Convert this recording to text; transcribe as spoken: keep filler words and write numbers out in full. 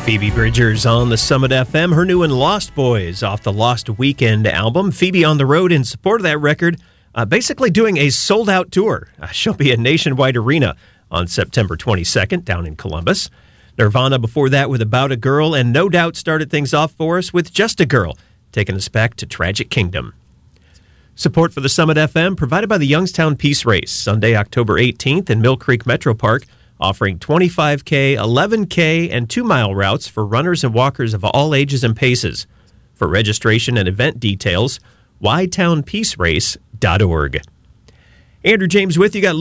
Phoebe Bridgers on the Summit F M. Her new one, Lost Boys, off the Lost Weekend album. Phoebe on the road in support of that record, uh, basically doing a sold-out tour. Uh, she'll be at Nationwide Arena on September twenty-second down in Columbus. Nirvana before that with About a Girl, and No Doubt started things off for us with Just a Girl, taking us back to Tragic Kingdom. Support for the Summit F M provided by the Youngstown Peace Race, Sunday, October eighteenth in Mill Creek Metro Park, offering twenty-five K, eleven K, and two-mile routes for runners and walkers of all ages and paces. For registration and event details, y town peace race dot org. Andrew James with you. Got